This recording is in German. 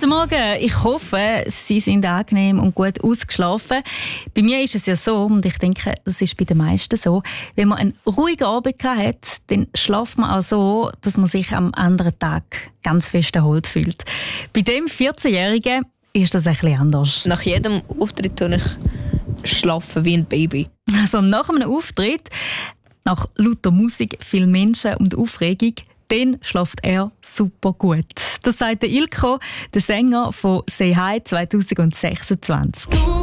Guten Morgen. Ich hoffe, Sie sind angenehm und gut ausgeschlafen. Bei mir ist es ja so, und ich denke, das ist bei den meisten so, wenn man einen ruhigen Abend hat, dann schlaft man auch so, dass man sich am anderen Tag ganz fest erholt fühlt. Bei dem 14-Jährigen ist das ein bisschen anders. Nach jedem Auftritt tue ich schlafen wie ein Baby. Also nach einem Auftritt, nach lauter Musik, viel Menschen und Aufregung, dann schläft er super gut. Das sagt der Ilko, der Sänger von «Say Hi» 2026.